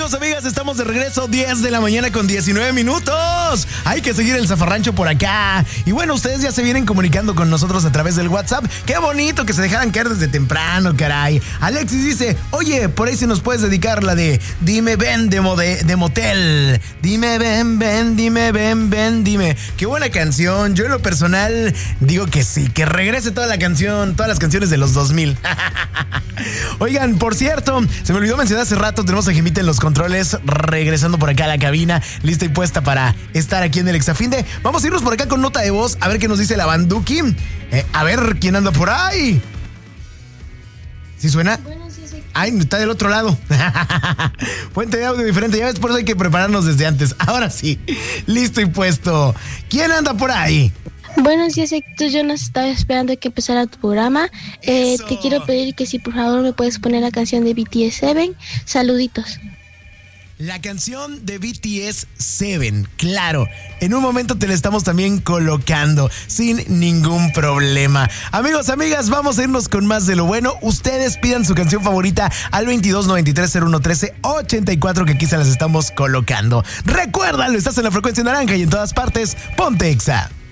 Amigos, amigas, estamos de regreso, 10 de la mañana con 19 minutos. Hay que seguir el zafarrancho por acá. Y bueno, ustedes ya se vienen comunicando con nosotros a través del WhatsApp. Qué bonito que se dejaran caer desde temprano, caray. Alexis dice, oye, por ahí si nos puedes dedicar la de Dime Ven de Motel. Dime ven, ven, dime ven, ven, dime. Qué buena canción. Yo en lo personal digo que sí, que regrese toda la canción, todas las canciones de los 2000. Oigan, por cierto, se me olvidó mencionar hace rato, tenemos a Jimita en los controles, regresando por acá a la cabina, lista y puesta para estar aquí en el Exafinde. Vamos a irnos por acá con nota de voz, a ver qué nos dice la Banduki. A ver quién anda por ahí. ¿Sí suena? Bueno, sí. Ay, está del otro lado. Fuente de audio diferente, ya ves, por eso hay que prepararnos desde antes. Ahora sí, listo y puesto. ¿Quién anda por ahí? Buenos días, Héctor. Yo nos estaba esperando que empezara tu programa. Te quiero pedir que si por favor me puedes poner la canción de BTS 7. Saluditos. La canción de BTS 7, claro. En un momento te la estamos también colocando sin ningún problema. Amigos, amigas, vamos a irnos con más de lo bueno. Ustedes pidan su canción favorita al 2293-0113-84 que aquí se las estamos colocando. Recuérdalo, estás en la frecuencia naranja y en todas partes, ponte Exa.